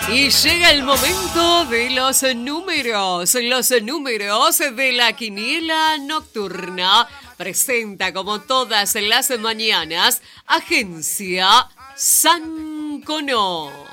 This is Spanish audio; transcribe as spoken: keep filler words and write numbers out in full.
Y llega el momento de los números. Los números de la quiniela nocturna. Presenta como todas las mañanas Agencia Sancono.